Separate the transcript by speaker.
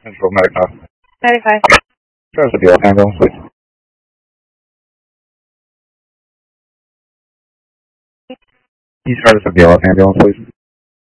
Speaker 1: Central America.
Speaker 2: 95.
Speaker 1: Try to be all hands on, please. Please try to be all hands on, please.